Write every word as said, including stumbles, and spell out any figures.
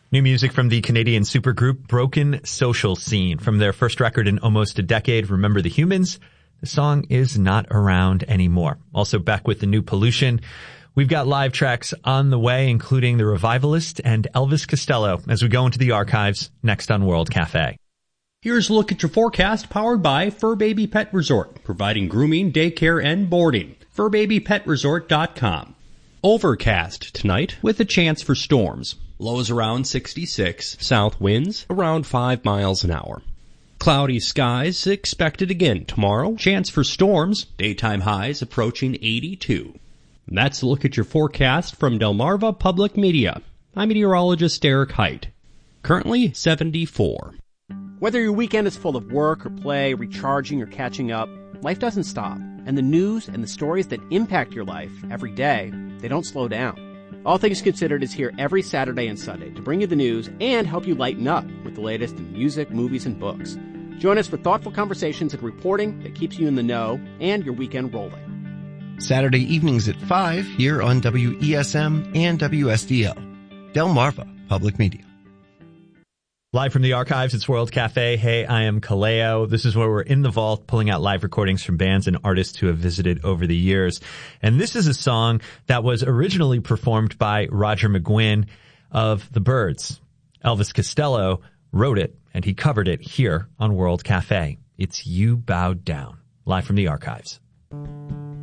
New music from the Canadian supergroup Broken Social Scene. From their first record in almost a decade, Remember the Humans, the song is not around anymore. Also back with the new Pollution. We've got live tracks on the way, including The Revivalist and Elvis Costello, as we go into the archives next on World Cafe. Here's a look at your forecast, powered by Fur Baby Pet Resort, providing grooming, daycare, and boarding. fur baby pet resort dot com. Overcast tonight with a chance for storms. Lows around sixty-six. South winds around five miles an hour. Cloudy skies expected again tomorrow. Chance for storms. Daytime highs approaching eighty-two. And that's a look at your forecast from Delmarva Public Media. I'm meteorologist Eric Height. Currently seventy-four. Whether your weekend is full of work or play, recharging or catching up, life doesn't stop. And the news and the stories that impact your life every day, they don't slow down. All Things Considered is here every Saturday and Sunday to bring you the news and help you lighten up with the latest in music, movies, and books. Join us for thoughtful conversations and reporting that keeps you in the know and your weekend rolling. Saturday evenings at five here on W E S M and W S D L. Delmarva Public Media. Live from the archives, it's World Cafe. Hey, I am Kaleo. This is where we're in the vault pulling out live recordings from bands and artists who have visited over the years. And this is a song that was originally performed by Roger McGuinn of the Byrds. Elvis Costello wrote it, and he covered it here on World Cafe. It's You Bowed Down, live from the archives.